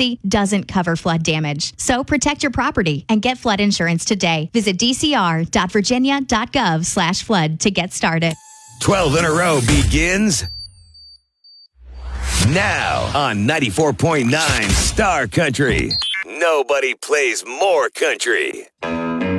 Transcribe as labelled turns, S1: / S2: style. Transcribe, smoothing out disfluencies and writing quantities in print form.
S1: policy doesn't cover flood damage. So protect your property and get flood insurance today. Visit dcr.virginia.gov/flood to get started.
S2: 12 in a row begins now on 94.9 Star Country. Nobody plays more country.